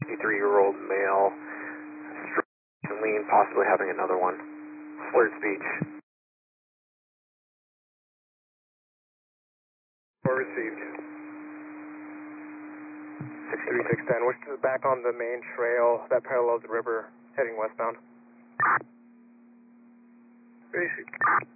53-year-old male, and lean, possibly having another one. Slurred speech. Or received. 63610, which is back on the main trail that parallels the river, heading westbound. Received.